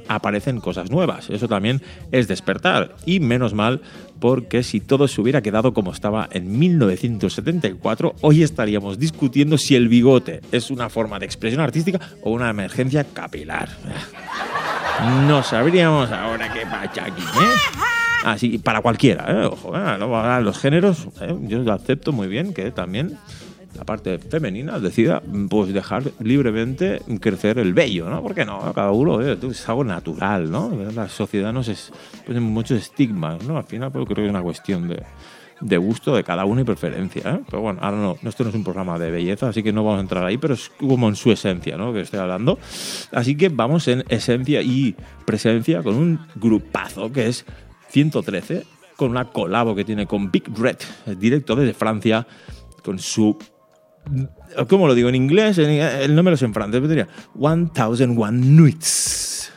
aparecen cosas nuevas. Eso también es despertar. Y menos mal, porque si todo se hubiera quedado como estaba en 1974, hoy estaríamos discutiendo si el bigote es una forma de expresión artística o una emergencia capilar. No sabríamos ahora qué pasa aquí, Así, para cualquiera, ojo, los géneros, yo acepto muy bien que también la parte femenina decida pues dejar libremente crecer el vello, ¿no? ¿Por qué no? Cada uno es algo natural, ¿no? La sociedad nos pone muchos estigmas, ¿no? Al final pues, creo que es una cuestión de gusto de cada uno y preferencia, Pero bueno, ahora no, esto no es un programa de belleza, así que no vamos a entrar ahí, pero es como en su esencia, ¿no? Que estoy hablando. Así que vamos en esencia y presencia con un grupazo que es 113, con una colabo que tiene con Big Red, directo desde Francia, con su... ¿Cómo lo digo en inglés? No me lo sé en francés, pero diría 1001 Nuits.